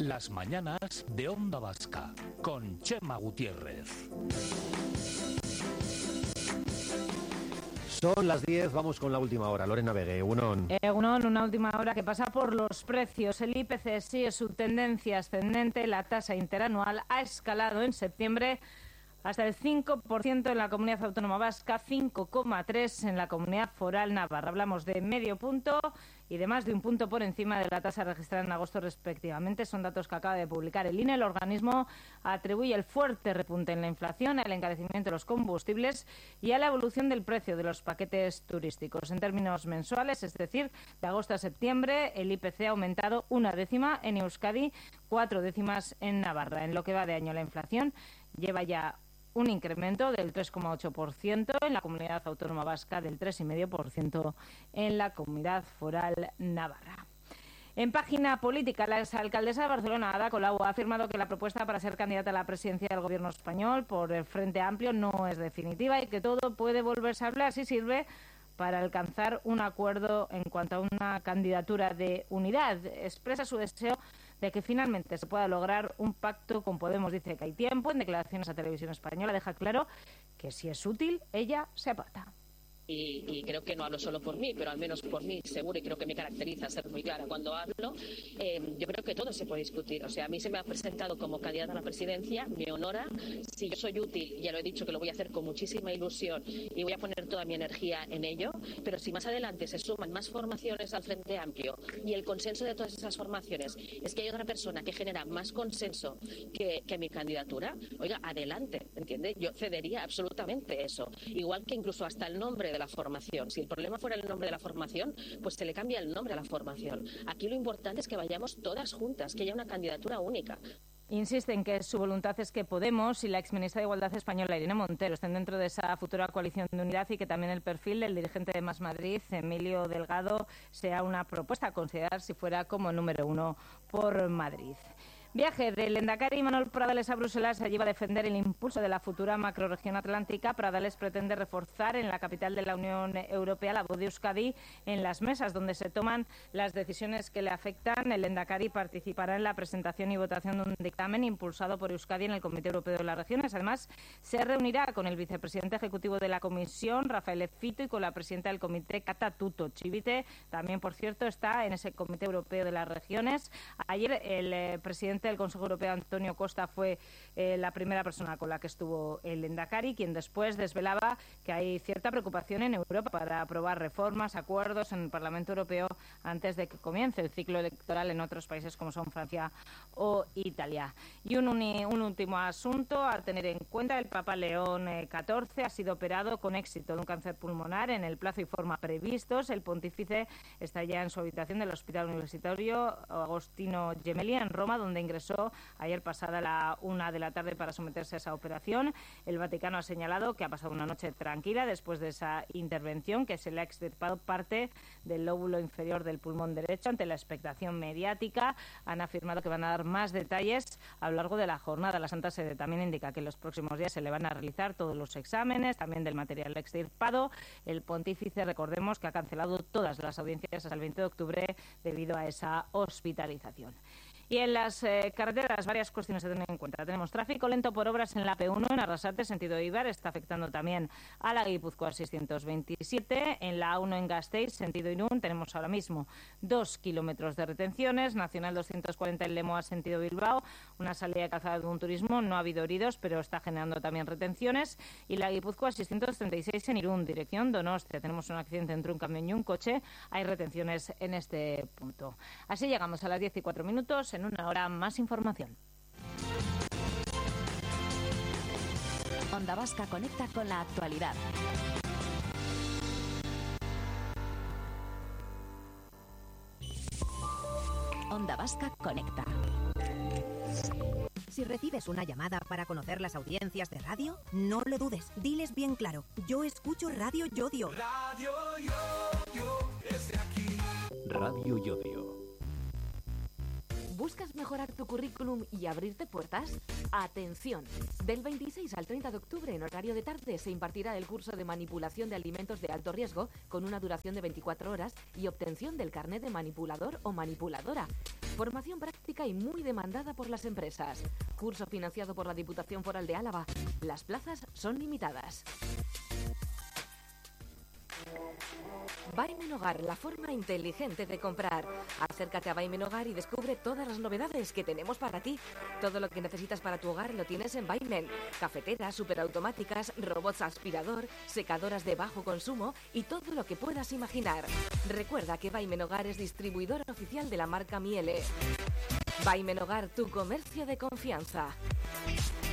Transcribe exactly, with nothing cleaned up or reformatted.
Las mañanas de Onda Vasca, con Chema Gutiérrez. Son las diez, vamos con la última hora. Lorena Vegue, Egunon. Egunon, una última hora que pasa por los precios. El I P C sigue su tendencia ascendente. La tasa interanual ha escalado en septiembre hasta el cinco por ciento en la Comunidad Autónoma Vasca, cinco coma tres por ciento en la Comunidad Foral Navarra. Hablamos de medio punto y de más de un punto por encima de la tasa registrada en agosto respectivamente. Son datos que acaba de publicar el I N E. El organismo atribuye el fuerte repunte en la inflación, al encarecimiento de los combustibles y a la evolución del precio de los paquetes turísticos. En términos mensuales, es decir, de agosto a septiembre, el I P C ha aumentado una décima en Euskadi, cuatro décimas en Navarra. En lo que va de año, la inflación lleva ya un incremento del tres coma ocho por ciento en la Comunidad Autónoma Vasca, del tres coma cinco por ciento en la Comunidad Foral Navarra. En página política, la exalcaldesa de Barcelona, Ada Colau, ha afirmado que la propuesta para ser candidata a la presidencia del Gobierno español por el Frente Amplio no es definitiva y que todo puede volverse a hablar si sirve para alcanzar un acuerdo en cuanto a una candidatura de unidad. Expresa su deseo de que finalmente se pueda lograr un pacto con Podemos. Dice que hay tiempo. En declaraciones a Televisión Española deja claro que si es útil, ella se aparta. Y, y creo que no hablo solo por mí, pero al menos por mí, seguro, y creo que me caracteriza ser muy clara cuando hablo. Eh, yo creo que todo se puede discutir. O sea, a mí se me ha presentado como candidata a la presidencia, me honora. Si yo soy útil, ya lo he dicho que lo voy a hacer con muchísima ilusión y voy a poner toda mi energía en ello, pero si más adelante se suman más formaciones al Frente Amplio y el consenso de todas esas formaciones es que hay otra persona que genera más consenso que, que mi candidatura, oiga, adelante, ¿entiende? Yo cedería absolutamente eso. Igual que incluso hasta el nombre de la formación. Si el problema fuera el nombre de la formación, pues se le cambia el nombre a la formación. Aquí lo importante es que vayamos todas juntas, que haya una candidatura única. Insiste en que su voluntad es que Podemos y la exministra de Igualdad española, Irene Montero, estén dentro de esa futura coalición de unidad y que también el perfil del dirigente de Más Madrid, Emilio Delgado, sea una propuesta a considerar si fuera como número uno por Madrid. Viaje del lehendakari Manuel Pradales a Bruselas. Allí va a defender el impulso de la futura macrorregión atlántica. Pradales pretende reforzar en la capital de la Unión Europea la voz de Euskadi en las mesas donde se toman las decisiones que le afectan. El lehendakari participará en la presentación y votación de un dictamen impulsado por Euskadi en el Comité Europeo de las Regiones. Además, se reunirá con el vicepresidente ejecutivo de la Comisión, Rafael Fito, y con la presidenta del Comité, Kata Tuto Chivite. También, por cierto, está en ese Comité Europeo de las Regiones. Ayer el eh, presidente del Consejo Europeo, Antonio Costa, fue eh, la primera persona con la que estuvo el lehendakari, quien después desvelaba que hay cierta preocupación en Europa para aprobar reformas, acuerdos en el Parlamento Europeo antes de que comience el ciclo electoral en otros países como son Francia o Italia. Y un, uni, un último asunto a tener en cuenta: el Papa León catorce ha sido operado con éxito de un cáncer pulmonar en el plazo y forma previstos. El pontífice está ya en su habitación del Hospital Universitario Agostino Gemelli en Roma, donde ingresó ayer pasada la una de la tarde para someterse a esa operación. El Vaticano ha señalado que ha pasado una noche tranquila después de esa intervención, que se le ha extirpado parte del lóbulo inferior del pulmón derecho. Ante la expectación mediática, han afirmado que van a dar más detalles a lo largo de la jornada. La Santa Sede también indica que en los próximos días se le van a realizar todos los exámenes, también del material extirpado. El pontífice, recordemos, que ha cancelado todas las audiencias hasta el veinte de octubre debido a esa hospitalización. Y en las eh, carreteras, varias cuestiones a tener en cuenta. Tenemos tráfico lento por obras en la P uno, en Arrasate, sentido Eibar. Está afectando también a la Guipúzcoa seiscientos veintisiete. En la A uno en Gasteiz, sentido Irún, tenemos ahora mismo dos kilómetros de retenciones. Nacional doscientos cuarenta en Lemoa, sentido Bilbao. Una salida de calzada de un turismo. No ha habido heridos, pero está generando también retenciones. Y la Guipúzcoa seiscientos treinta y seis en Irún, dirección Donostia. Tenemos un accidente entre un camión y un coche. Hay retenciones en este punto. Así llegamos a las diez y cuatro minutos. En una hora más información. Onda Vasca conecta con la actualidad. Onda Vasca conecta. Si recibes una llamada para conocer las audiencias de radio, no lo dudes. Diles bien claro: yo escucho Radio Yodio. Radio Yodio, desde aquí. Radio Yodio. ¿Buscas mejorar tu currículum y abrirte puertas? ¡Atención! Del veintiséis al treinta de octubre, en horario de tarde, se impartirá el curso de manipulación de alimentos de alto riesgo con una duración de veinticuatro horas y obtención del carnet de manipulador o manipuladora. Formación práctica y muy demandada por las empresas. Curso financiado por la Diputación Foral de Álava. Las plazas son limitadas. Vaimen Hogar, la forma inteligente de comprar. Acércate a Vaimen Hogar y descubre todas las novedades que tenemos para ti. Todo lo que necesitas para tu hogar lo tienes en Vaimen. Cafeteras, superautomáticas, robots aspirador, secadoras de bajo consumo y todo lo que puedas imaginar. Recuerda que Vaimen Hogar es distribuidor oficial de la marca Miele. Vaimen Hogar, tu comercio de confianza.